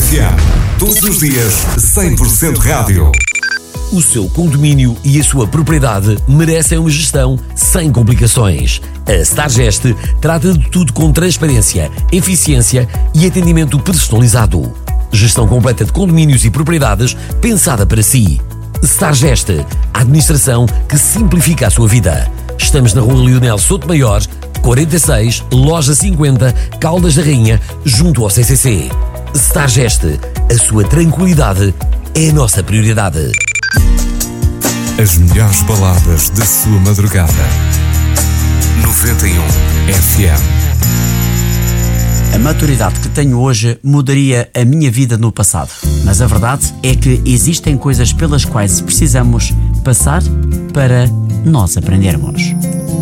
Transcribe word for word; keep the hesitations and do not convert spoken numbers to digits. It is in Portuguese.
F M. Todos os dias, cem por cento rádio. O seu condomínio e a sua propriedade merecem uma gestão sem complicações. A Stargest trata de tudo com transparência, eficiência e atendimento personalizado. Gestão completa de condomínios e propriedades pensada para si. Stargest, a administração que simplifica a sua vida. Estamos na Rua Leonel Sotomayor, quarenta e seis, Loja cinquenta, Caldas da Rainha, junto ao C C C. Stargest, a sua tranquilidade é a nossa prioridade. As melhores baladas da sua madrugada. noventa e um F M. A maturidade que tenho hoje mudaria a minha vida no passado. Mas a verdade é que existem coisas pelas quais precisamos passar para nós aprendermos.